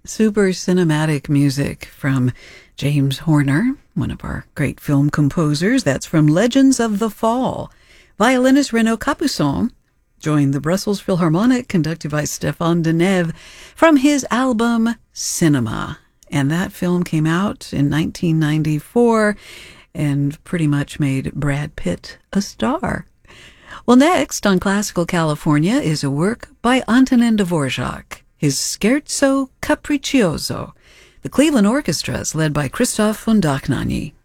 Super cinematic music from James Horner, one of our great film composers. That's from Legends of the Fall. Violinist Renaud Capuçon joined the Brussels Philharmonic, conducted by Stéphane Denève, from his album Cinema. And that film came out in 1994 and pretty much made Brad Pitt a star. Well, next on Classical California is a work by Antonin Dvorak, his Scherzo Capriccioso. The Cleveland Orchestra is led by Christoph von Dohnanyi.